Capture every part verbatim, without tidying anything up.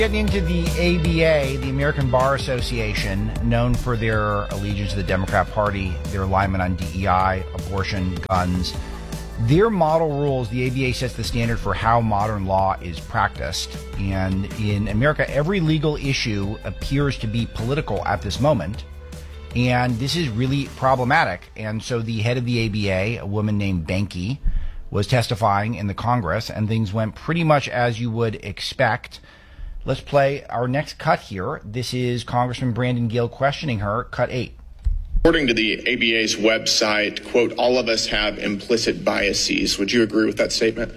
Getting into the A B A, the American Bar Association, known for their allegiance to the Democrat Party, their alignment on D E I, abortion, guns. Their model rules, the A B A sets the standard for how modern law is practiced. And in America, every legal issue appears to be political at this moment. And this is really problematic. And so the head of the A B A, a woman named Banky, was testifying in the Congress, and things went pretty much as you would expect. Let's play our next cut here. This is Congressman Brandon Gill questioning her, cut eight. According to the A B A's website, quote, all of us have implicit biases. Would you agree with that statement?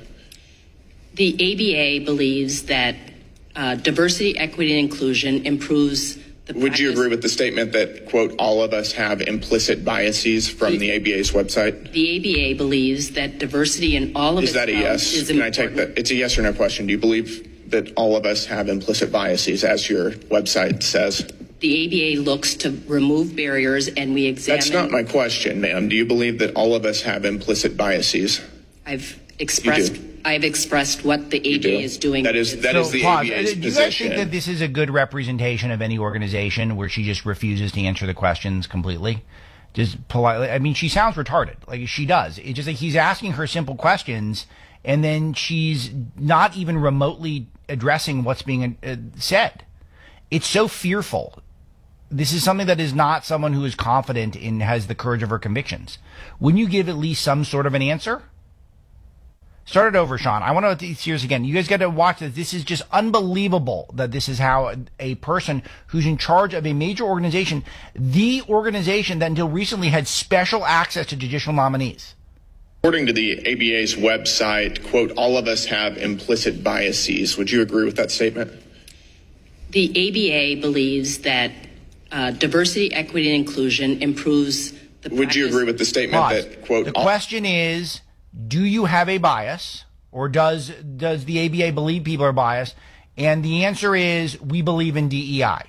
The A B A believes that uh, diversity, equity, and inclusion improves the Would practice. you agree with the statement that, quote, all of us have implicit biases from the, the A B A's website? The A B A believes that diversity in all of is its that a yes? is Can important. I take that? It's a yes or no question. Do you believe that all of us have implicit biases, as your website says? The A B A looks to remove barriers, and we examine... That's not my question, ma'am. Do you believe that all of us have implicit biases? I've expressed I've expressed what the A B A is doing. That is that so, is the pause. A B A's Do you position. guys think that this is a good representation of any organization where she just refuses to answer the questions completely? Just politely. I mean, she sounds retarded. Like, she does. It's just like he's asking her simple questions, and then she's not even remotely addressing what's being uh, said. It's so fearful. This is something that is not someone who is confident and has the courage of her convictions. Wouldn't you give at least some sort of an answer? Start it over, Sean. I want to see this again. You guys got to watch this. This is just unbelievable that this is how a, a person who's in charge of a major organization, the organization that until recently had special access to judicial nominees. According to the A B A's website, quote, all of us have implicit biases. Would you agree with that statement? The A B A believes that uh, diversity, equity, and inclusion improves the Would practice. you agree with the statement Pause. that, quote... The question is, do you have a bias, or does does the A B A believe people are biased? And the answer is, we believe in D E I.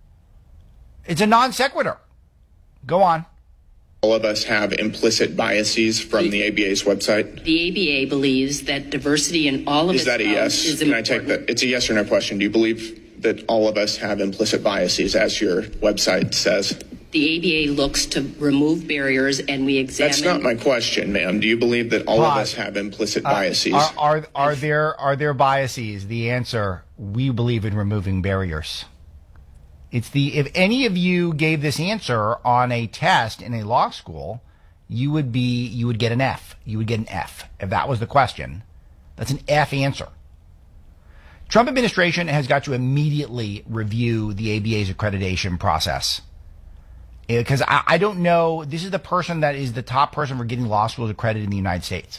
It's a non sequitur. Go on. All of us have implicit biases from the, the A B A's website? The A B A believes that diversity in all of is its that a yes? is Can important. I take that? It's a yes or no question. Do you believe that all of us have implicit biases, as your website says? The A B A looks to remove barriers, and we examine... That's not my question, ma'am. Do you believe that all Pause. of us have implicit Uh, biases? Are, are, are, there, are there biases? The answer, we believe in removing barriers. It's the, if any of you gave this answer on a test in a law school, you would be, you would get an F. You would get an F. If that was the question, that's an F answer. Trump administration has got to immediately review the A B A's accreditation process. Because I, I don't know, this is the person that is the top person for getting law schools accredited in the United States.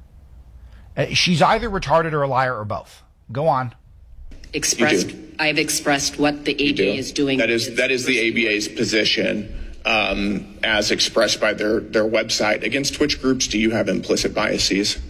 Uh, she's either retarded or a liar or both. Go on. Expressed, I've expressed what the A B A is doing. That is that is the A B A's position, um, as expressed by their, their website. Against which groups do you have implicit biases?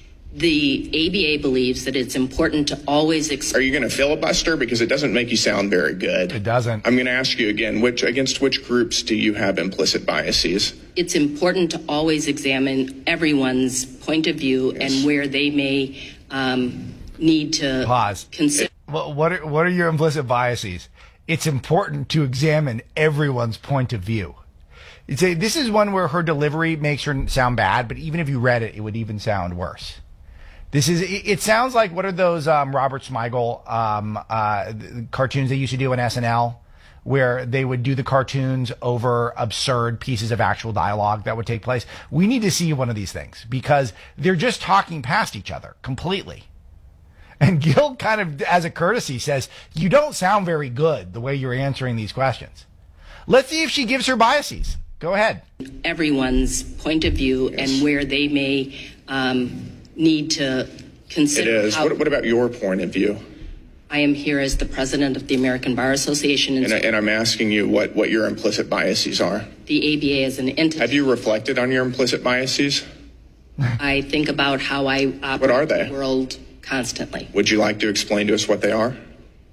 The A B A believes that it's important to always express... Are you going to filibuster? Because it doesn't make you sound very good. It doesn't. I'm going to ask you again, which against which groups do you have implicit biases? It's important to always examine everyone's point of view Yes. and where they may um, need to Pause. consider... What, what, are, what are your implicit biases? It's important to examine everyone's point of view. It's a, this is one where her delivery makes her sound bad, but even if you read it, it would even sound worse. This is, it, it sounds like, what are those um, Robert Smigel um, uh, cartoons they used to do on S N L, where they would do the cartoons over absurd pieces of actual dialogue that would take place? We need to see one of these things, because they're just talking past each other completely. And Gil kind of, as a courtesy, says, you don't sound very good the way you're answering these questions. Let's see if she gives her biases. Go ahead. Everyone's point of view Yes. and where they may um, need to consider... It is. How What, what about your point of view? I am here as the president of the American Bar Association. And, And, I, and I'm asking you what, what your implicit biases are. the A B A is an entity. Have you reflected on your implicit biases? I think about how I operate What are they? the world constantly. Would you like to explain to us what they are?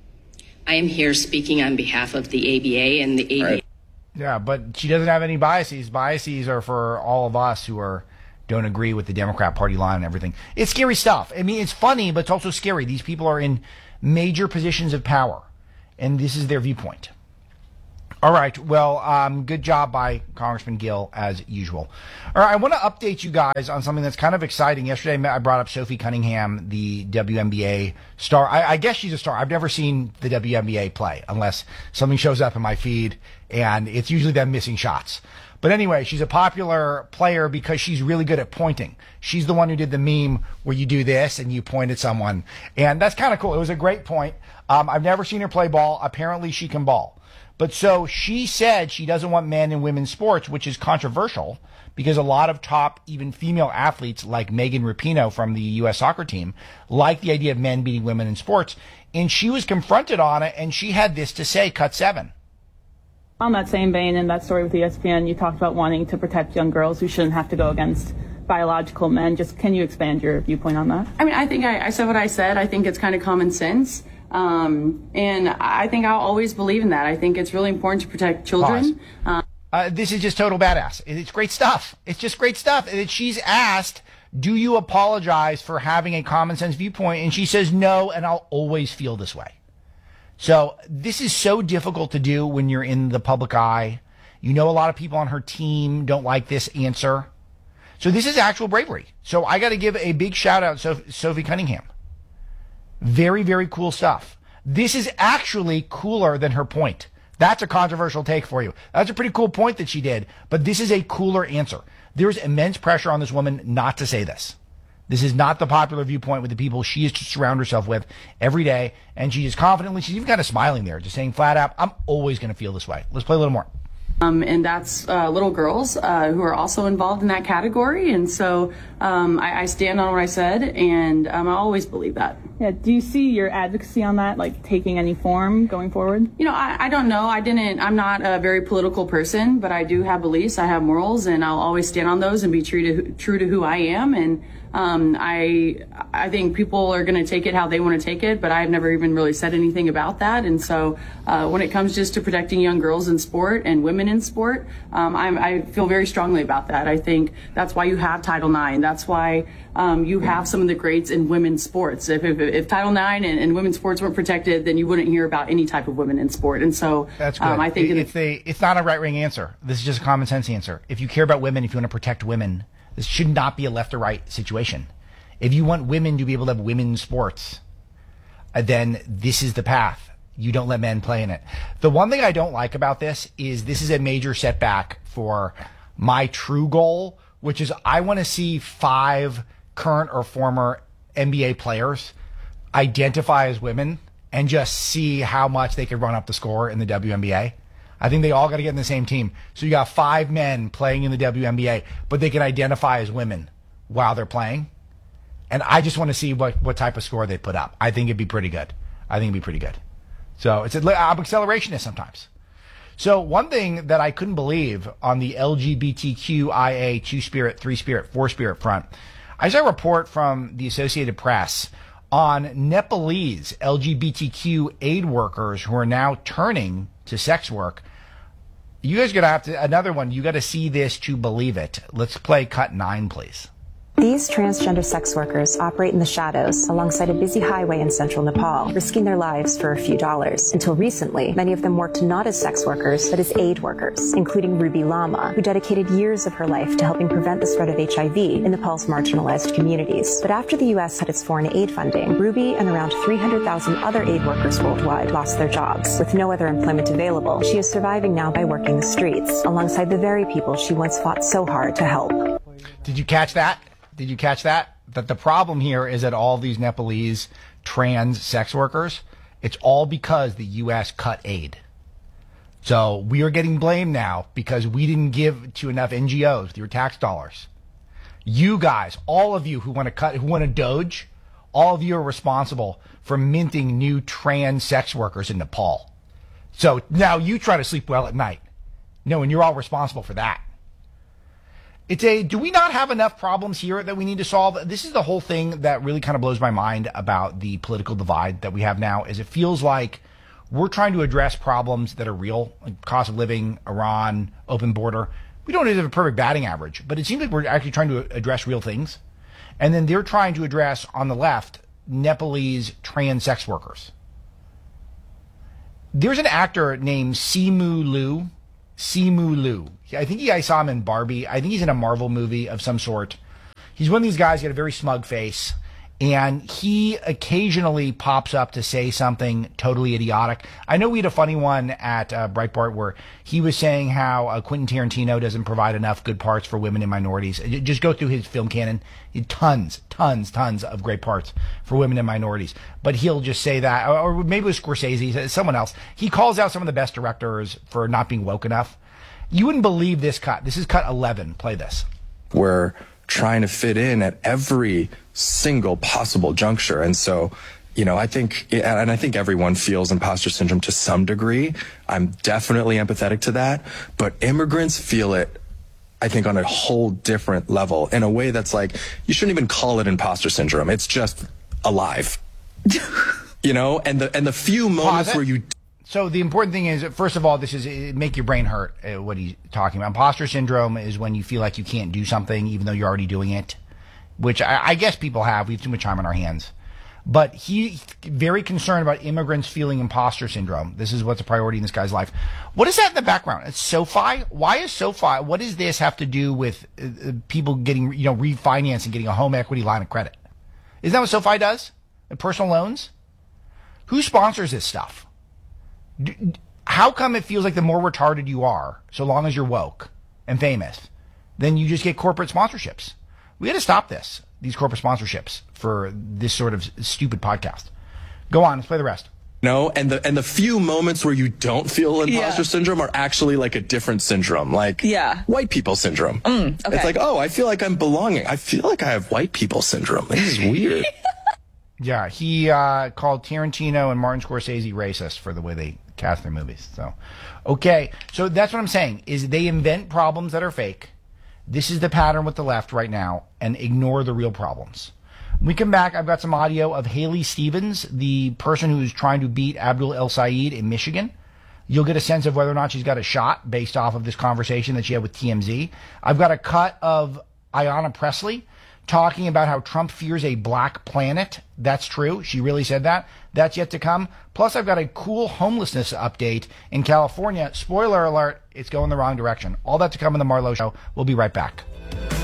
I am here speaking on behalf of the A B A and the A B A. All right. Yeah, but she doesn't have any biases. Biases are for all of us who are don't agree with the Democrat Party line and everything. It's scary stuff. I mean, it's funny, but it's also scary. These people are in major positions of power. And this is their viewpoint. All right. Well, um, good job by Congressman Gill, as usual. All right. I want to update you guys on something that's kind of exciting. Yesterday, I brought up Sophie Cunningham, the W N B A star. I, I guess she's a star. I've never seen the W N B A play unless something shows up in my feed, and it's usually them missing shots. But anyway, she's a popular player because she's really good at pointing. She's the one who did the meme where you do this and you point at someone. And that's kind of cool. It was a great point. Um, I've never seen her play ball. Apparently she can ball. But so she said she doesn't want men in women's sports, which is controversial because a lot of top, even female athletes like Megan Rapinoe from the U S soccer team like the idea of men beating women in sports. And she was confronted on it, and she had this to say, cut seven. On that same vein, in that story with E S P N, you talked about wanting to protect young girls who shouldn't have to go against biological men. Just can you expand your viewpoint on that? I mean, I think I, I said what I said. I think it's kind of common sense. Um, and I think I'll always believe in that. I think it's really important to protect children. Um, uh, this is just total badass. It's great stuff. It's just great stuff. And she's asked, do you apologize for having a common sense viewpoint? And she says, no, and I'll always feel this way. So this is so difficult to do when you're in the public eye. You know, a lot of people on her team don't like this answer. So this is actual bravery. So I got to give a big shout out to Sophie Cunningham. Very, very cool stuff. This is actually cooler than her point. That's a controversial take for you. That's a pretty cool point that she did, but this is a cooler answer. There's immense pressure on this woman not to say this. This is not the popular viewpoint with the people she is to surround herself with every day, and she is confidently, she's even kind of smiling there, just saying flat out, I'm always going to feel this way. Let's play a little more. Um, and that's uh, little girls uh, who are also involved in that category. And so um, I, I stand on what I said, and um, I always believe that. Yeah. Do you see your advocacy on that, like, taking any form going forward? You know, I, I don't know. I didn't, I'm not a very political person, but I do have beliefs. I have morals, and I'll always stand on those and be true to, true to who I am. And um, I, I think people are going to take it how they want to take it, but I've never even really said anything about that. And so uh, when it comes just to protecting young girls in sport and women in sport, um, I'm, I feel very strongly about that. I think that's why you have Title nine. That's why um, you have some of the greats in women's sports. If, if, if Title nine and, and women's sports weren't protected, then you wouldn't hear about any type of women in sport. And so that's good. Um, I think it, it's, a, it's not a right-wing answer. This is just a common sense answer. If you care about women, if you want to protect women, this should not be a left or right situation. If you want women to be able to have women's sports, uh, then this is the path. You don't let men play in it. The one thing I don't like about this is this is a major setback for my true goal, which is I want to see five current or former N B A players identify as women and just see how much they could run up the score in the W N B A. I think they all got to get in the same team. So you got five men playing in the W N B A, but they can identify as women while they're playing. And I just want to see what, what type of score they put up. I think it'd be pretty good. I think it'd be pretty good. So it's a, I'm accelerationist sometimes. So one thing that I couldn't believe on the L G B T Q I A two spirit, three spirit, four spirit front, I saw a report from the Associated Press on Nepalese L G B T Q aid workers who are now turning to sex work. You guys are going to have to, another one, you got to see this to believe it. Let's play cut nine, please. These transgender sex workers operate in the shadows alongside a busy highway in central Nepal, risking their lives for a few dollars. Until recently, many of them worked not as sex workers, but as aid workers, including Ruby Lama, who dedicated years of her life to helping prevent the spread of H I V in Nepal's marginalized communities. But after the U S cut its foreign aid funding, Ruby and around three hundred thousand other aid workers worldwide lost their jobs. With no other employment available, she is surviving now by working the streets, alongside the very people she once fought so hard to help. Did you catch that? Did you catch that? That the problem here is that all these Nepalese trans sex workers, it's all because the U S cut aid. So we are getting blamed now because we didn't give to enough N G Os with your tax dollars. You guys, all of you who want to cut, who want to Doge, all of you are responsible for minting new trans sex workers in Nepal. So now you try to sleep well at night. No, and you're all responsible for that. It's a, do we not have enough problems here that we need to solve? This is the whole thing that really kind of blows my mind about the political divide that we have now, is it feels like we're trying to address problems that are real, like cost of living, Iran, open border. We don't have a perfect batting average, but it seems like we're actually trying to address real things. And then they're trying to address on the left Nepalese trans sex workers. There's an actor named Simu Liu. Simu Liu. I think you guys saw him in Barbie. I think he's in a Marvel movie of some sort. He's one of these guys, got a very smug face, and he occasionally pops up to say something totally idiotic. I know we had a funny one at uh, Breitbart where he was saying how uh, Quentin Tarantino doesn't provide enough good parts for women and minorities. Just go through his film canon. Tons, tons, tons of great parts for women and minorities. But he'll just say that, or maybe it was Scorsese, someone else. He calls out some of the best directors for not being woke enough. You wouldn't believe this cut. This is cut eleven. Play this. We're trying to fit in at every single possible juncture. And so, you know, I think, and I think everyone feels imposter syndrome to some degree. I'm definitely empathetic to that. But immigrants feel it, I think, on a whole different level, in a way that's like, you shouldn't even call it imposter syndrome. It's just alive. You know, and the and the few moments where you... So the important thing is, first of all, this is it make your brain hurt, uh, what he's talking about. Imposter syndrome is when you feel like you can't do something even though you're already doing it, which I, I guess people have. We have too much time on our hands. But he's very concerned about immigrants feeling imposter syndrome. This is what's a priority in this guy's life. What is that in the background? It's SoFi? Why is SoFi? What does this have to do with uh, people getting, you know, refinancing, getting a home equity line of credit? Isn't that what SoFi does? Personal loans? Who sponsors this stuff? How come it feels like the more retarded you are, so long as you're woke and famous, then you just get corporate sponsorships? We got to stop this, these corporate sponsorships for this sort of stupid podcast. Go on, let's play the rest. No, and the and the few moments where you don't feel imposter Yeah. syndrome are actually like a different syndrome, like Yeah. white people syndrome. Mm, okay. It's like, oh, I feel like I'm belonging. I feel like I have white people syndrome. This is weird. Yeah, he uh, called Tarantino and Martin Scorsese racist for the way they cast their movies. So, okay, so that's what I'm saying, is they invent problems that are fake. This is the pattern with the left right now, and ignore the real problems. When we come back, I've got some audio of Haley Stevens, the person who's trying to beat Abdul El Sayed in Michigan. You'll get a sense of whether or not she's got a shot based off of this conversation that she had with T M Z. I've got a cut of Ayanna Pressley talking about how Trump fears a black planet. That's true. She really said that. That's yet to come. Plus, I've got a cool homelessness update in California. Spoiler alert, it's going the wrong direction. All that to come in the Marlowe Show. We'll be right back.